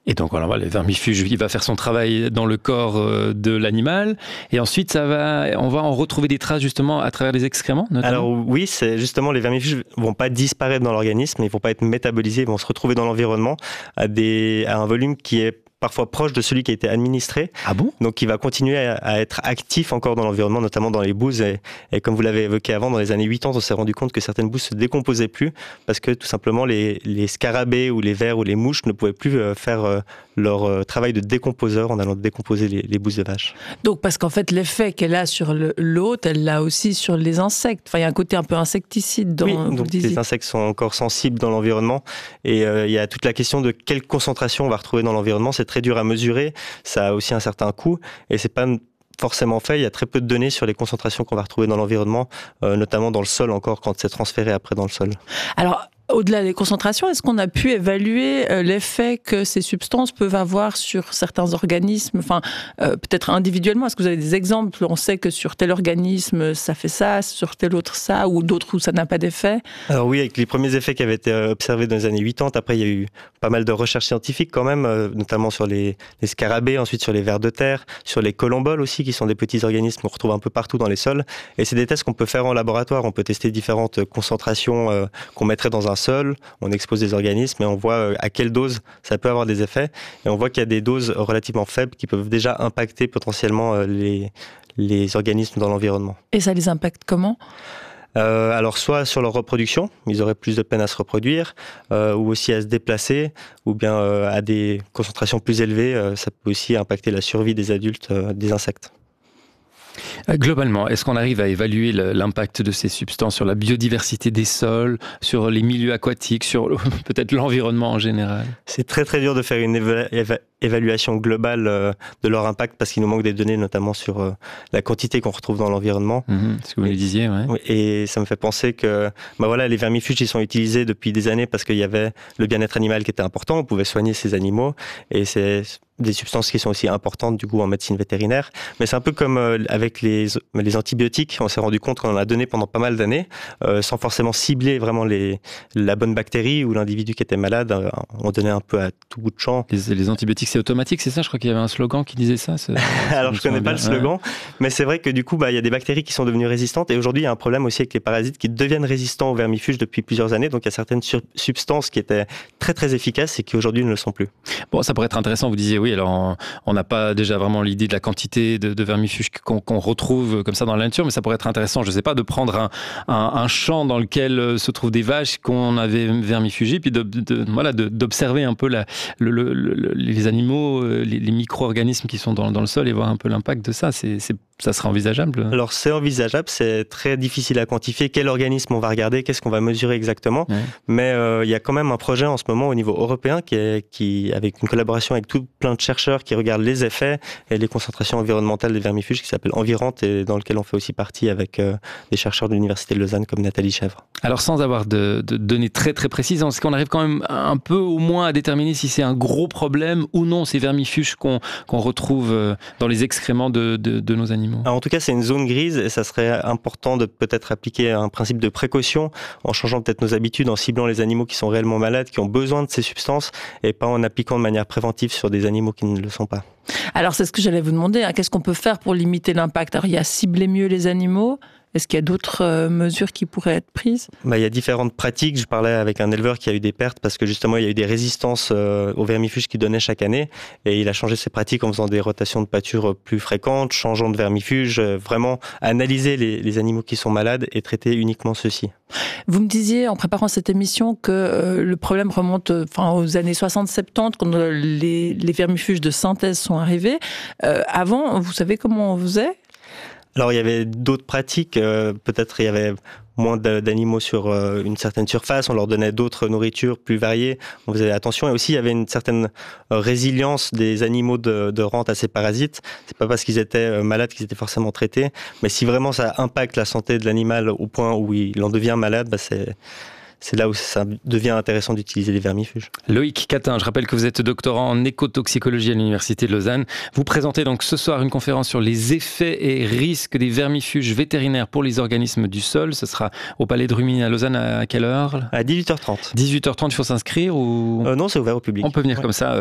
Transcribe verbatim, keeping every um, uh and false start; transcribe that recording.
Et donc voilà, le vermifuge, il va faire son travail dans le corps de l'animal, et ensuite ça va, on va en retrouver des traces justement à travers les excréments, notamment. Alors oui, c'est justement, les vermifuges vont pas disparaître dans l'organisme, ils vont pas être métabolisés, ils vont se retrouver dans l'environnement à des à un volume qui est parfois proche de celui qui a été administré. Ah bon ? Donc il va continuer à, à être actif encore dans l'environnement, notamment dans les bouses. Et, et comme vous l'avez évoqué avant, dans les années quatre-vingt-dix, on s'est rendu compte que certaines bouses se décomposaient plus parce que tout simplement les, les scarabées ou les vers ou les mouches ne pouvaient plus faire leur travail de décomposeur en allant décomposer les, les bouses de vache. Donc parce qu'en fait l'effet qu'elle a sur l'hôte, elle l'a aussi sur les insectes. Enfin, il y a un côté un peu insecticide dans. Oui, donc les insectes sont encore sensibles dans l'environnement, et euh, il y a toute la question de quelle concentration on va retrouver dans l'environnement. C'est très dur à mesurer, ça a aussi un certain coût, et c'est pas forcément fait. Il y a très peu de données sur les concentrations qu'on va retrouver dans l'environnement, euh, notamment dans le sol encore, quand c'est transféré après dans le sol. Alors, au-delà des concentrations, est-ce qu'on a pu évaluer l'effet que ces substances peuvent avoir sur certains organismes, enfin, euh, peut-être individuellement? Est-ce que vous avez des exemples? On sait que sur tel organisme, ça fait ça, sur tel autre ça, ou d'autres où ça n'a pas d'effet? Alors oui, avec les premiers effets qui avaient été observés dans les années quatre-vingt-dix, après il y a eu pas mal de recherches scientifiques quand même, euh, notamment sur les, les scarabées, ensuite sur les vers de terre, sur les colomboles aussi, qui sont des petits organismes qu'on retrouve un peu partout dans les sols. Et c'est des tests qu'on peut faire en laboratoire. On peut tester différentes concentrations euh, qu'on mettrait dans un sol, on expose des organismes et on voit à quelle dose ça peut avoir des effets. Et on voit qu'il y a des doses relativement faibles qui peuvent déjà impacter potentiellement les, les organismes dans l'environnement. Et ça les impacte comment ? Euh, alors soit sur leur reproduction, ils auraient plus de peine à se reproduire, euh, ou aussi à se déplacer, ou bien euh, à des concentrations plus élevées, euh, ça peut aussi impacter la survie des adultes euh, des insectes. Globalement, est-ce qu'on arrive à évaluer l'impact de ces substances sur la biodiversité des sols, sur les milieux aquatiques, sur peut-être l'environnement en général? C'est très très dur de faire une éva- éva- évaluation globale euh, de leur impact parce qu'il nous manque des données, notamment sur euh, la quantité qu'on retrouve dans l'environnement. Mmh, ce que vous et, le disiez, ouais. Et ça me fait penser que bah voilà, les vermifuges ils sont utilisés depuis des années parce qu'il y avait le bien-être animal qui était important, on pouvait soigner ces animaux, et c'est des substances qui sont aussi importantes du coup en médecine vétérinaire. Mais c'est un peu comme euh, avec les, les antibiotiques, on s'est rendu compte qu'on en a donné pendant pas mal d'années, euh, sans forcément cibler vraiment les, la bonne bactérie ou l'individu qui était malade, euh, on donnait un peu à tout bout de champ. Les, les antibiotiques c'est automatique, c'est ça? Je crois qu'il y avait un slogan qui disait ça. Alors je connais pas le slogan, ouais. Mais c'est vrai que du coup bah, il y a des bactéries qui sont devenues résistantes, et aujourd'hui il y a un problème aussi avec les parasites qui deviennent résistants aux vermifuges depuis plusieurs années, donc il y a certaines sur- substances qui étaient très très efficaces et qui aujourd'hui ne le sont plus. Bon, ça pourrait être intéressant, vous disiez oui, alors on n'a pas déjà vraiment l'idée de la quantité de, de vermifuges qu'on, qu'on retrouve comme ça dans la nature, mais ça pourrait être intéressant, je ne sais pas, de prendre un, un, un champ dans lequel se trouvent des vaches qu'on avait vermifugées, puis de, de, voilà, de, d'observer un peu la, le, le, le, les animaux, les, les micro-organismes qui sont dans, dans le sol, et voir un peu l'impact de ça. C'est, c'est, ça serait envisageable? Alors c'est envisageable, c'est très difficile à quantifier. Quel organisme on va regarder, qu'est-ce qu'on va mesurer exactement, ouais. Mais euh, il y a quand même un projet en ce moment au niveau européen qui est, qui, avec une collaboration avec tout plein de chercheurs qui regardent les effets et les concentrations environnementales des vermifuges, qui s'appelle Envirante, et dans lequel on fait aussi partie avec euh, des chercheurs de l'Université de Lausanne comme Nathalie Chèvre. Alors sans avoir de, de données très très précises, est-ce qu'on arrive quand même un peu au moins à déterminer si c'est un gros problème ou non, ces vermifuges qu'on, qu'on retrouve dans les excréments de, de, de nos animaux? Alors, en tout cas, c'est une zone grise, et ça serait important de peut-être appliquer un principe de précaution en changeant peut-être nos habitudes, en ciblant les animaux qui sont réellement malades, qui ont besoin de ces substances, et pas en appliquant de manière préventive sur des animaux qui ne le sont pas. Alors c'est ce que j'allais vous demander, hein. Qu'est-ce qu'on peut faire pour limiter l'impact? Alors il y a cibler mieux les animaux. Est-ce qu'il y a d'autres euh, mesures qui pourraient être prises? Bah, il y a différentes pratiques. Je parlais avec un éleveur qui a eu des pertes parce que justement il y a eu des résistances euh, aux vermifuges qu'il donnait chaque année, et il a changé ses pratiques en faisant des rotations de pâture plus fréquentes, changeant de vermifuges, euh, vraiment analyser les, les animaux qui sont malades et traiter uniquement ceux-ci. Vous me disiez en préparant cette émission que euh, le problème remonte euh, enfin, aux années soixante soixante-dix quand euh, les, les vermifuges de synthèse sont arrivés. Euh, avant, vous savez comment on faisait? Alors il y avait d'autres pratiques, euh, peut-être il y avait moins d'animaux sur euh, une certaine surface, on leur donnait d'autres nourritures plus variées, on faisait attention, et aussi il y avait une certaine euh, résilience des animaux de, de rente à ces parasites. C'est pas parce qu'ils étaient euh, malades qu'ils étaient forcément traités, mais si vraiment ça impacte la santé de l'animal au point où il en devient malade, bah c'est... c'est là où ça devient intéressant d'utiliser des vermifuges. Loïc Catin, je rappelle que vous êtes doctorant en écotoxicologie à l'Université de Lausanne. Vous présentez donc ce soir une conférence sur les effets et risques des vermifuges vétérinaires pour les organismes du sol. Ce sera au Palais de Rumilly à Lausanne à quelle heure? À dix-huit heures trente. dix-huit heures trente, il faut s'inscrire ou... euh, Non, c'est ouvert au public. On peut venir ouais. comme ça